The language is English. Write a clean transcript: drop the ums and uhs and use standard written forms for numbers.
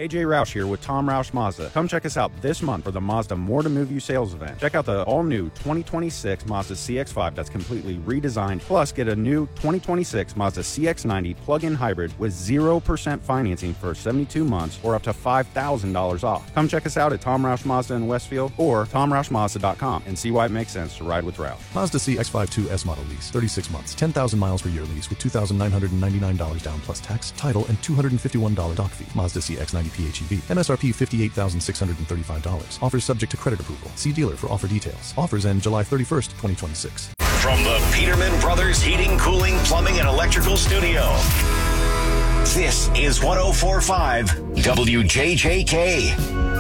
AJ Roush here with Tom Roush Mazda. Come check us out this month for the Mazda More to Move You sales event. Check out the all-new 2026 Mazda CX-5 that's completely redesigned. Plus, get a new 2026 Mazda CX-90 plug-in hybrid with 0% financing for 72 months or up to $5,000 off. Come check us out at Tom Roush Mazda in Westfield or TomRoushMazda.com and see why it makes sense to ride with Roush. Mazda CX-5 2S model lease, 36 months, 10,000 miles per year lease with $2,999 down plus tax, title, and $251 doc fee. Mazda CX-90 PHEV, MSRP $58,635. Offers subject to credit approval. See dealer for offer details. Offers end July 31st, 2026. From the Peterman Brothers Heating, Cooling, Plumbing, and Electrical Studio, this is 104.5 WJJK.